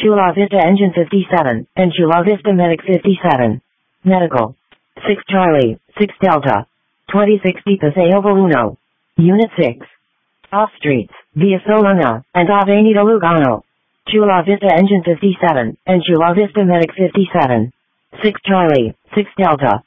Chula Vista Engine 57, and Chula Vista Medic 57. Medical. 6 Charlie, 6 Delta. 2060 Paseo Voluno. Unit 6. Off streets, via Solana, and Avenida Lugano. Chula Vista Engine 57, and Chula Vista Medic 57. 6 Charlie, 6 Delta.